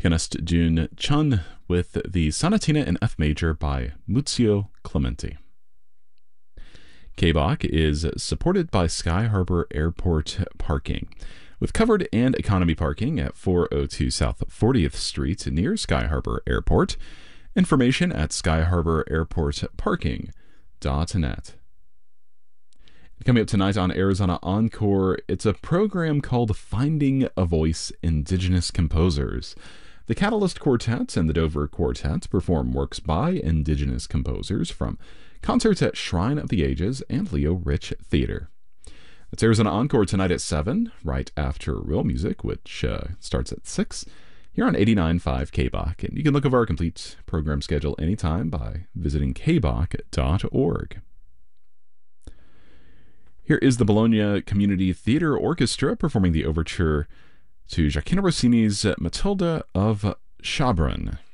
Pianist Jun Chun with the Sonatina in F major by Muzio Clementi. K-Bach is supported by Sky Harbor Airport Parking, with covered and economy parking at 402 South 40th Street near Sky Harbor Airport. Information at skyharbor-airport-parking.net. Coming up tonight on Arizona Encore, it's a program called Finding a Voice Indigenous Composers. The Catalyst Quartet and the Dover Quartet perform works by Indigenous composers from concerts at Shrine of the Ages and Leo Rich Theater. It's Arizona Encore tonight at 7, right after Real Music, which starts at 6, here on 89.5 K-Bach. And you can look over our complete program schedule anytime by visiting kbach.org. Here is the Bologna Community Theater Orchestra performing the overture to Gioacchino Rossini's Matilda of Schabrunn.